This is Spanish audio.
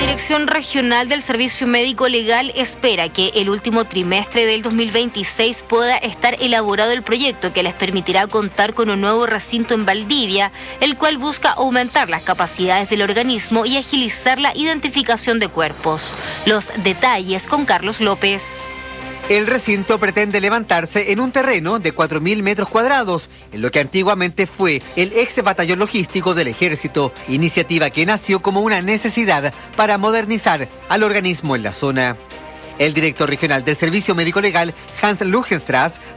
Dirección Regional del Servicio Médico Legal espera que el último trimestre del 2026 pueda estar elaborado el proyecto que les permitirá contar con un nuevo recinto en Valdivia, el cual busca aumentar las capacidades del organismo y agilizar la identificación de cuerpos. Los detalles con Carlos López. El recinto pretende levantarse en un terreno de 4.000 metros cuadrados, en lo que antiguamente fue el ex batallón logístico del Ejército, iniciativa que nació como una necesidad para modernizar al organismo en la zona. El director regional del Servicio Médico Legal, Hans Lugenstrass,